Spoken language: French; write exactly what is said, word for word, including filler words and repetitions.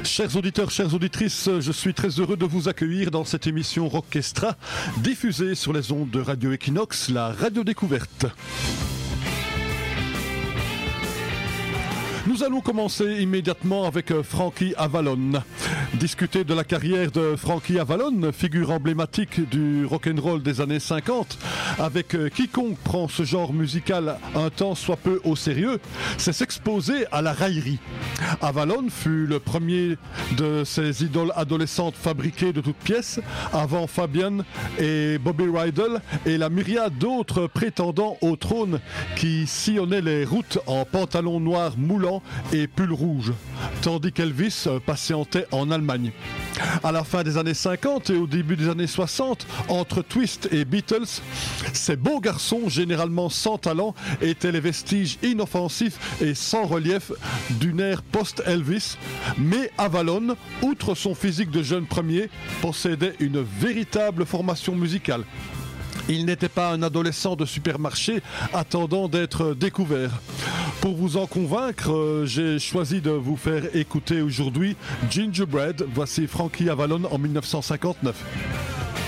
Chers auditeurs, chères auditrices, je suis très heureux de vous accueillir dans cette émission Rockestra, diffusée sur les ondes de Radio Equinox, la radio découverte. Nous allons commencer immédiatement avec Frankie Avalon. Discuter de la carrière de Frankie Avalon, figure emblématique du rock'n'roll des années cinquante, avec quiconque prend ce genre musical un tant soit peu au sérieux, c'est s'exposer à la raillerie. Avalon fut le premier de ces idoles adolescentes fabriquées de toutes pièces, avant Fabian et Bobby Rydell et la myriade d'autres prétendants au trône qui sillonnaient les routes en pantalon noir moulant et pull rouge, tandis qu'Elvis patientait en Allemagne. À la fin des années cinquante et au début des années soixante, entre Twist et Beatles, ces beaux garçons, généralement sans talent, étaient les vestiges inoffensifs et sans relief d'une ère post-Elvis, mais Avalon, outre son physique de jeune premier, possédait une véritable formation musicale. Il n'était pas un adolescent de supermarché attendant d'être découvert. Pour vous en convaincre, euh, j'ai choisi de vous faire écouter aujourd'hui Gingerbread. Voici Frankie Avalon en mille neuf cent cinquante-neuf.